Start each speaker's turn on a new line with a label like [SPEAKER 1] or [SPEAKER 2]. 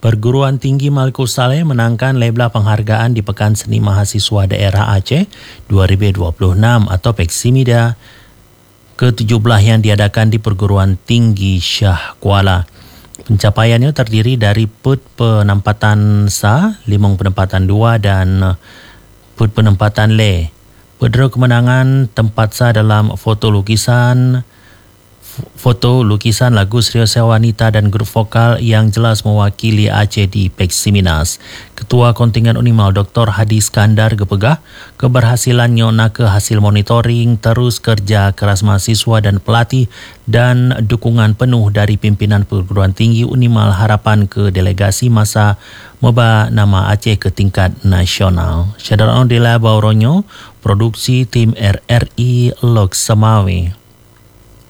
[SPEAKER 1] Perguruan Tinggi Maluku Saleh menangkan label penghargaan di Pekan Seni Mahasiswa Daerah Aceh 2026 atau Peksimida ke-17 yang diadakan di Perguruan Tinggi Shah Kuala. Pencapaiannya terdiri dari PUT penempatan SA, Limong penempatan 2 dan PUT penempatan LE. Perdana kemenangan tempat SA dalam foto lukisan lagu Serius Wanita dan grup vokal yang jelas mewakili Aceh di Peksiminas. Ketua Kontingen Unimal Dr. Hadi Skandar gepegah keberhasilannya nak hasil monitoring terus kerja keras mahasiswa dan pelatih dan dukungan penuh dari pimpinan perguruan tinggi Unimal harapan ke delegasi masa meba nama Aceh ke tingkat nasional. Syadaran Dela Bauronyo, produksi tim RRI Lok Samawi.